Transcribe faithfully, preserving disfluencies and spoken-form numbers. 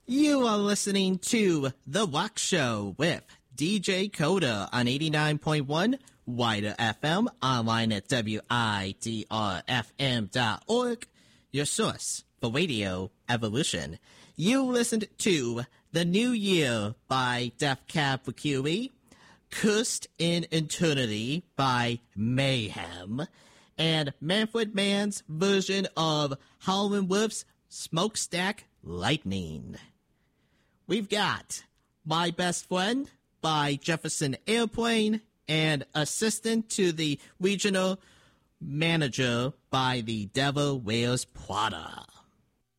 You are listening to The Walk Show with D J Coda on eighty-nine point one Wider F M, online at W I D R F M dot org, your source for radio evolution. You listened to The New Year by Death Cab for Cutie, Cursed in Eternity by Mayhem, and Manfred Mann's version of Howlin' Wolf's Smokestack Lightning. We've got My Best Friend by Jefferson Airplane and Assistant to the Regional Manager by The Devil Wears Prada.